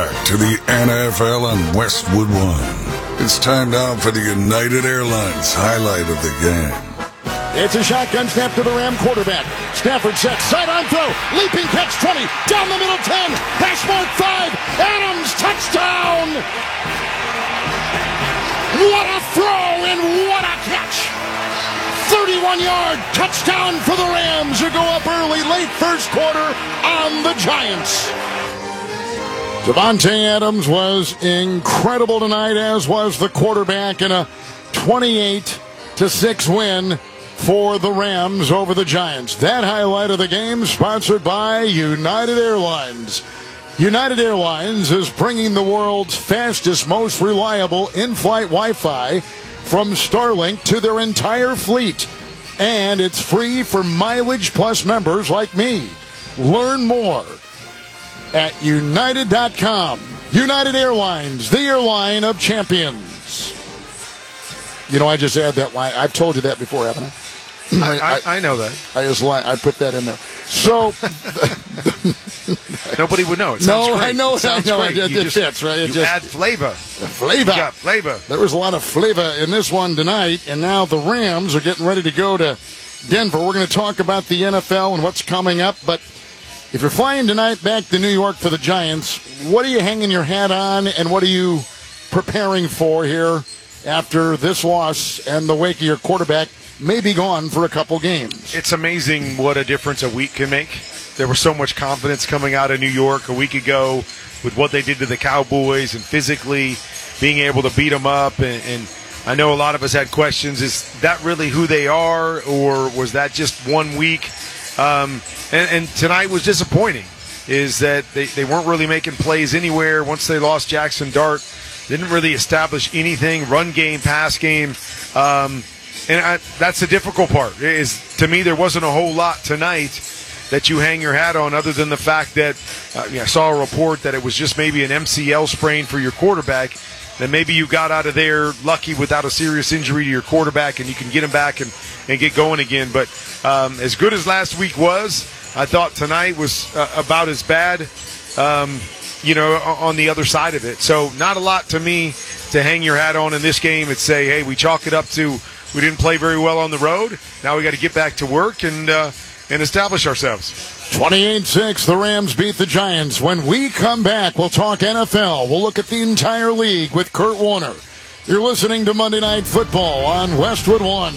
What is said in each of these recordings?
back to the NFL on Westwood One. It's time now for the United Airlines highlight of the game. It's a shotgun snap to the Ram quarterback. Stafford sets, sideline throw, leaping catch 20, down the middle 10, hash mark 5, Adams, touchdown! What a throw and what a catch! 31-yard touchdown for the Rams, who go up early, late first quarter on the Giants. Davante Adams was incredible tonight, as was the quarterback, in a 28-6 win for the Rams over the Giants. That highlight of the game sponsored by United Airlines. United Airlines is bringing the world's fastest, most reliable in-flight Wi-Fi from Starlink to their entire fleet. And it's free for Mileage Plus members like me. Learn more at United.com. United Airlines, the airline of champions. You know, I just add that line. I've told you that before, haven't I? I know that. I put that in there. So nobody would know. It sounds great. I know. Great. It fits, right? You add flavor. Flavor. You got flavor. There was a lot of flavor in this one tonight, and now the Rams are getting ready to go to Denver. We're going to talk about the NFL and what's coming up, but if you're flying tonight back to New York for the Giants, what are you hanging your hat on, and what are you preparing for here after this loss and the wake of your quarterback may be gone for a couple games? It's amazing what a difference a week can make. There was so much confidence coming out of New York a week ago with what they did to the Cowboys and physically being able to beat them up. And I know a lot of us had questions. Is that really who they are, or was that just 1 week? And tonight was disappointing, is that they weren't really making plays anywhere. Once they lost Jackson Dart, didn't really establish anything, run game, pass game. And that's the difficult part. Is, to me, there wasn't a whole lot tonight that you hang your hat on, other than the fact that I saw a report that it was just maybe an MCL sprain for your quarterback, that maybe you got out of there lucky without a serious injury to your quarterback and you can get him back and get going again. But as good as last week was, I thought tonight was about as bad, on the other side of it. So not a lot to me to hang your hat on in this game and say, hey, we chalk it up to we didn't play very well on the road. Now we got to get back to work and establish ourselves. 28-6, the Rams beat the Giants. When we come back, we'll talk NFL. We'll look at the entire league with Kurt Warner. You're listening to Monday Night Football on Westwood One.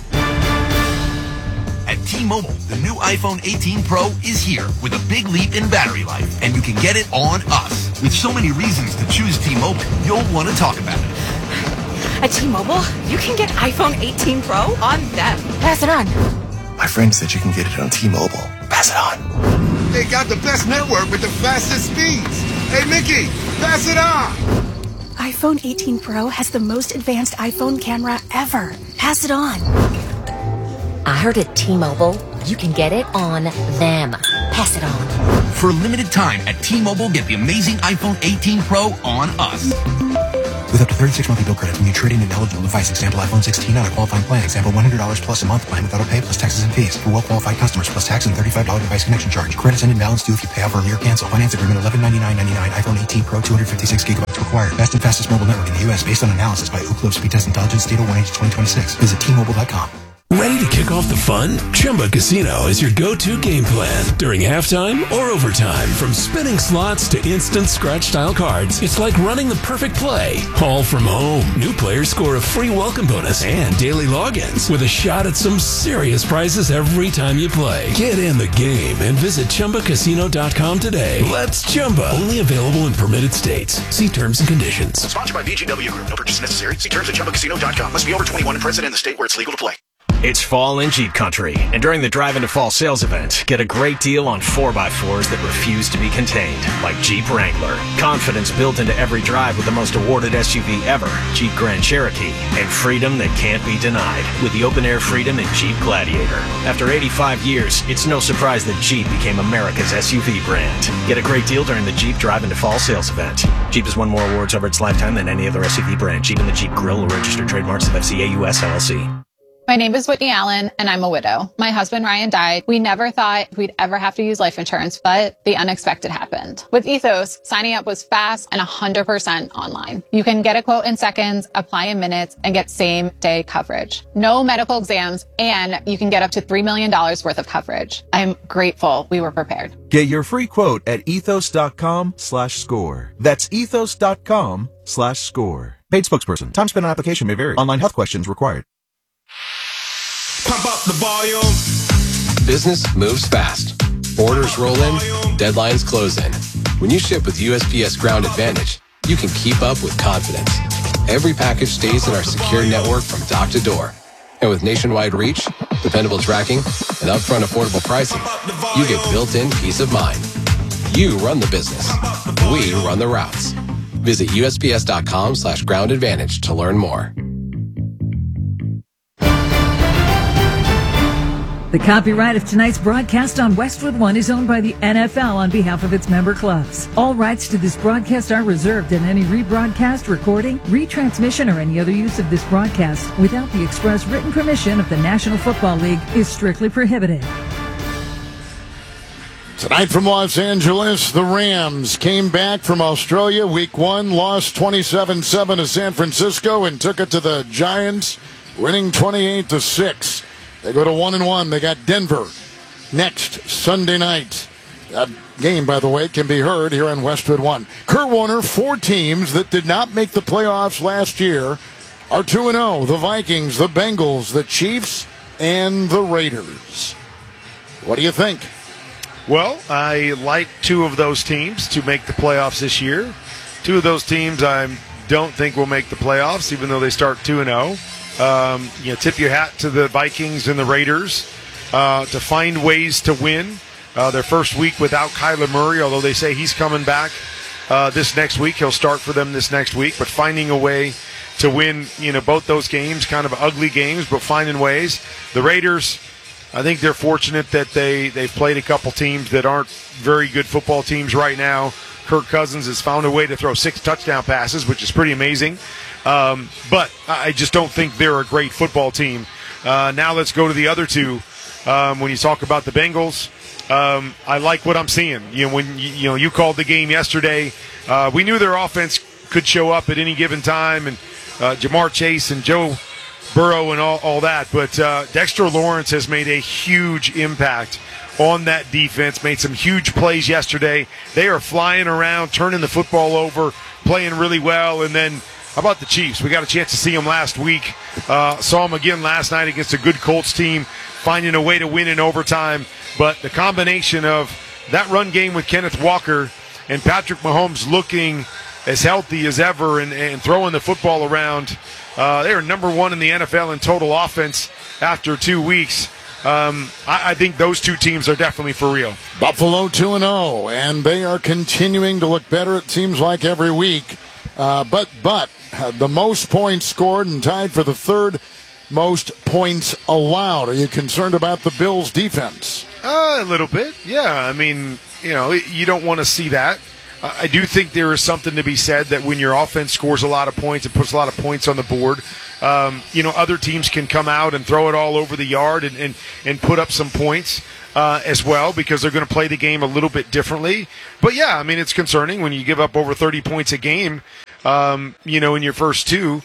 At T-Mobile, the new iPhone 18 Pro is here with a big leap in battery life, and you can get it on us. With so many reasons to choose T-Mobile, you'll want to talk about it. At T-Mobile, you can get iPhone 18 Pro on them. Pass it on. My friend said you can get it on T-Mobile. Pass it on. They got the best network with the fastest speeds. Hey, Mickey, pass it on. iPhone 18 Pro has the most advanced iPhone camera ever. Pass it on. I heard at T-Mobile, you can get it on them. Pass it on. For a limited time at T-Mobile, get the amazing iPhone 18 Pro on us. With up to 36 monthly bill credit when you trade in an eligible device. Example iPhone 16 on a qualifying plan. Example $100 plus a month plan with auto pay plus taxes and fees. For well-qualified customers plus tax and $35 device connection charge. Credits end in balance due if you pay out early or cancel. Finance agreement $1199.99. iPhone 18 Pro 256 gigabytes required. Best and fastest mobile network in the U.S. based on analysis by Ookla Speed Test Intelligence Data 1H 2026. Visit T-Mobile.com. Ready to kick off the fun? Chumba Casino is your go-to game plan during halftime or overtime. From spinning slots to instant scratch-style cards, it's like running the perfect play, all from home. New players score a free welcome bonus and daily logins with a shot at some serious prizes every time you play. Get in the game and visit ChumbaCasino.com today. Let's Chumba. Only available in permitted states. See terms and conditions. Sponsored by VGW Group. No purchase necessary. See terms at ChumbaCasino.com. Must be over 21 and present in the state where it's legal to play. It's fall in Jeep Country, and during the Drive Into Fall sales event, get a great deal on 4x4s that refuse to be contained, like Jeep Wrangler. Confidence built into every drive with the most awarded SUV ever, Jeep Grand Cherokee, and freedom that can't be denied with the open-air freedom in Jeep Gladiator. After 85 years, it's no surprise that Jeep became America's SUV brand. Get a great deal during the Jeep Drive Into Fall sales event. Jeep has won more awards over its lifetime than any other SUV brand. Jeep and the Jeep Grill are registered trademarks of FCA US LLC. My name is Whitney Allen, and I'm a widow. My husband, Ryan, died. We never thought we'd ever have to use life insurance, but the unexpected happened. With Ethos, signing up was fast and 100% online. You can get a quote in seconds, apply in minutes, and get same-day coverage. No medical exams, and you can get up to $3 million worth of coverage. I'm grateful we were prepared. Get your free quote at ethos.com/score. That's ethos.com/score. Paid spokesperson. Time spent on application may vary. Online health questions required. Pump up the volume. Business moves fast. Orders roll in, deadlines close in. When you ship with USPS Ground Advantage, you can keep up with confidence. Every package stays in our secure network from dock to door. And with nationwide reach, dependable tracking, and upfront affordable pricing, you get built-in peace of mind. You run the business. We run the routes. Visit USPS.com/Ground Advantage to learn more. The copyright of tonight's broadcast on Westwood One is owned by the NFL on behalf of its member clubs. All rights to this broadcast are reserved, and any rebroadcast, recording, retransmission, or any other use of this broadcast without the express written permission of the National Football League is strictly prohibited. Tonight from Los Angeles, the Rams came back from Australia Week 1, lost 27-7 to San Francisco, and took it to the Giants, winning 28-6. They go to 1-1. They got Denver next Sunday night. That game, by the way, can be heard here on Westwood One. Kurt Warner, 4 teams that did not make the playoffs last year are 2-0. The Vikings, the Bengals, the Chiefs, and the Raiders. What do you think? Well, I like 2 of those teams to make the playoffs this year. 2 of those teams I don't think will make the playoffs, even though they start 2-0. Tip your hat to the Vikings and the Raiders to find ways to win. Their first week without Kyler Murray, although they say he's coming back this next week. He'll start for them this next week, but finding a way to win, both those games, kind of ugly games, but finding ways. The Raiders, I think they're fortunate that they've played a couple teams that aren't very good football teams right now. Kirk Cousins has found a way to throw 6 touchdown passes, which is pretty amazing. But I just don't think they're a great football team. Now let's go to the other 2. When you talk about the Bengals, I like what I'm seeing. When you called the game yesterday, we knew their offense could show up at any given time, and Jamar Chase and Joe Burrow and all that. But Dexter Lawrence has made a huge impact on that defense, made some huge plays yesterday. They are flying around, turning the football over, playing really well. And then how about the Chiefs? We got a chance to see them last week. Saw them again last night against a good Colts team, finding a way to win in overtime. But the combination of that run game with Kenneth Walker and Patrick Mahomes looking as healthy as ever and throwing the football around, they are number 1 in the NFL in total offense after 2 weeks. I think those 2 teams are definitely for real. Buffalo 2-0, and they are continuing to look better, it seems like, every week. But the most points scored and tied for the 3rd most points allowed. Are you concerned about the Bills' defense? A little bit, yeah. I mean, you don't want to see that. I do think there is something to be said that when your offense scores a lot of points and puts a lot of points on the board, other teams can come out and throw it all over the yard and put up some points as well, because they're going to play the game a little bit differently. But, yeah, I mean, it's concerning when you give up over 30 points a game, in your first 2.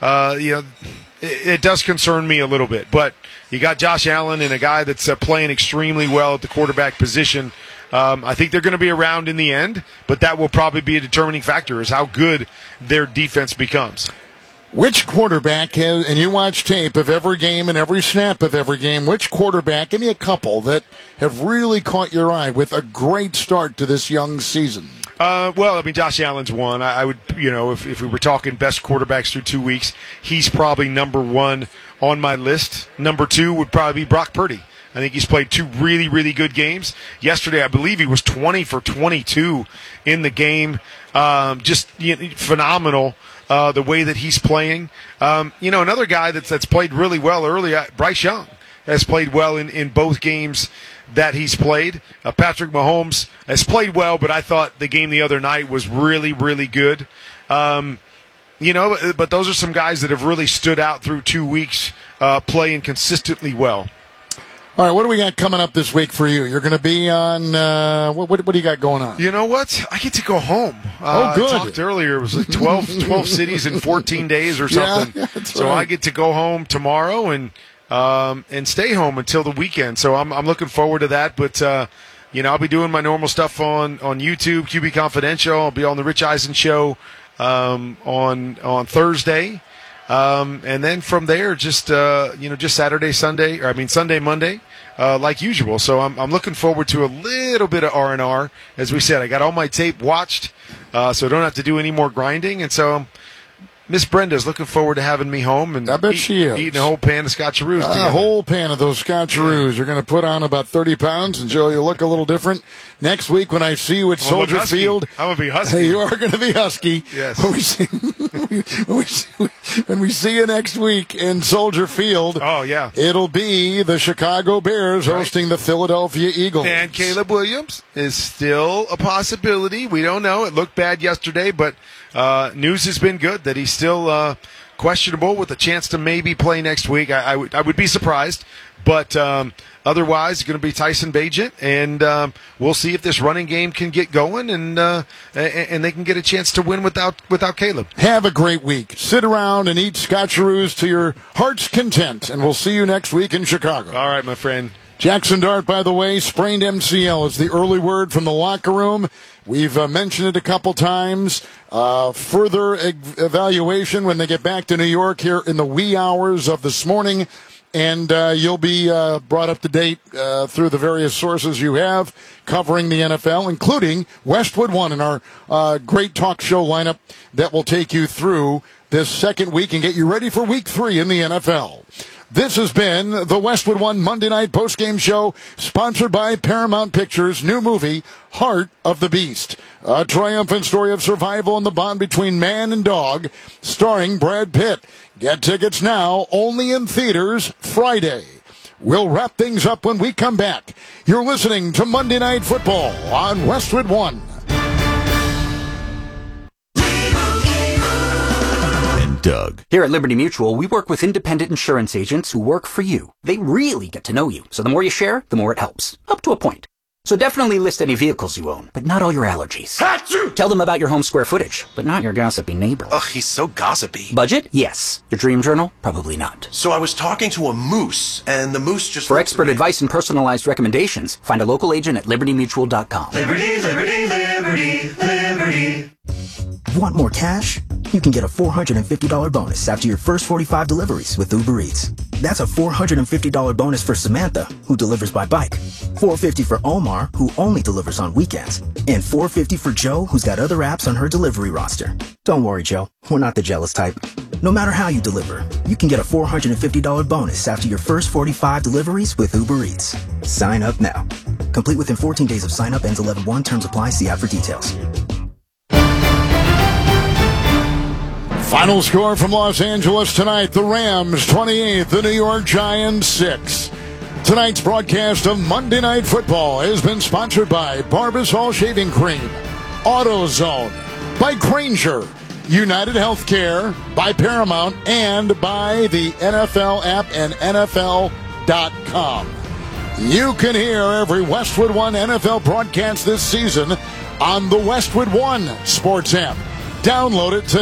It does concern me a little bit. But you got Josh Allen and a guy that's playing extremely well at the quarterback position. I think they're going to be around in the end, but that will probably be a determining factor, is how good their defense becomes. Which quarterback has, and you watch tape of every game and every snap of every game, which quarterback, give me a couple that have really caught your eye with a great start to this young season? Josh Allen's one. I would, if we were talking best quarterbacks through 2 weeks, he's probably number 1 on my list. Number 2 would probably be Brock Purdy. I think he's played 2 really, really good games. Yesterday, I believe he was 20 for 22 in the game. Just phenomenal. The way that he's playing. Another guy that's played really well early, Bryce Young, has played well in both games that he's played. Patrick Mahomes has played well, but I thought the game the other night was really, really good. But those are some guys that have really stood out through 2 weeks playing consistently well. All right, what do we got coming up this week for you? You're going to be on, what do you got going on? You know what? I get to go home. Oh, good. I talked earlier. It was like 12 cities in 14 days or something. Yeah, that's so right. I get to go home tomorrow and stay home until the weekend. So I'm looking forward to that. But, I'll be doing my normal stuff on YouTube, QB Confidential. I'll be on the Rich Eisen Show on Thursday. And then from there, just Saturday, Sunday, Monday, like usual. So I'm looking forward to a little bit of R&R. As we said, I got all my tape watched, so I don't have to do any more grinding. And so Miss Brenda's looking forward to having me home. And I bet she is. Eating a whole pan of Scotcheroos. A whole pan of those Scotcheroos. You're going to put on about 30 pounds, and Joe, you'll look a little different. Next week when I see you at Soldier Field. I'm going to be husky. You are going to be husky. Yes. When we see you next week in Soldier Field, it'll be the Chicago Bears hosting the Philadelphia Eagles. And Caleb Williams is still a possibility. We don't know. It looked bad yesterday, but news has been good that he's still questionable with a chance to maybe play next week. I would be surprised, but otherwise, it's going to be Tyson Bagent, and we'll see if this running game can get going, and they can get a chance to win without Caleb. Have a great week. Sit around and eat Scotcheroos to your heart's content, and we'll see you next week in Chicago. All right, my friend. Jackson Dart, by the way, sprained MCL is the early word from the locker room. We've mentioned it a couple times. Further evaluation when they get back to New York here in the wee hours of this morning. And you'll be brought up to date through the various sources you have covering the NFL, including Westwood One in our great talk show lineup that will take you through this second week and get you ready for week 3 in the NFL. This has been the Westwood One Monday Night Postgame Show, sponsored by Paramount Pictures' new movie, Heart of the Beast. A triumphant story of survival and the bond between man and dog, starring Brad Pitt. Get tickets now, only in theaters Friday. We'll wrap things up when we come back. You're listening to Monday Night Football on Westwood One. Doug. Here at Liberty Mutual, we work with independent insurance agents who work for you. They really get to know you, so the more you share, the more it helps. Up to a point. So definitely list any vehicles you own, but not all your allergies. Achoo! Tell them about your home square footage, but not your gossipy neighbor. Ugh, he's so gossipy. Budget? Yes. Your dream journal? Probably not. So I was talking to a moose, and the moose just... For expert advice and personalized recommendations, find a local agent at libertymutual.com. Liberty, liberty, liberty, liberty. Want more cash? You can get a $450 bonus after your first 45 deliveries with Uber Eats. That's a $450 bonus for Samantha, who delivers by bike. $450 for Omar, who only delivers on weekends. And $450 for Joe, who's got other apps on her delivery roster. Don't worry, Joe. We're not the jealous type. No matter how you deliver, you can get a $450 bonus after your first 45 deliveries with Uber Eats. Sign up now. Complete within 14 days of sign up, ends 11/1. Terms apply. See app for details. Final score from Los Angeles tonight, the Rams 28, the New York Giants 6. Tonight's broadcast of Monday Night Football has been sponsored by Barbasol Shaving Cream, AutoZone, by Grainger, United Healthcare, by Paramount, and by the NFL app and NFL.com. You can hear every Westwood One NFL broadcast this season on the Westwood One Sports app. Download it today.